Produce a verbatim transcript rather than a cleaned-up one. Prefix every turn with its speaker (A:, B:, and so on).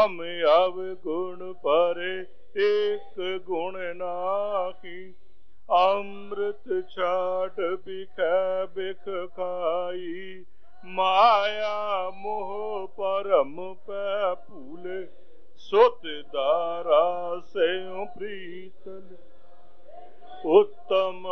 A: हम अवगुण परे एक गुण नाहि। अमृत छाट बिखै बिख खाई, माया मोह परम पै भूले। सुत दारा से प्रीतल उत्तम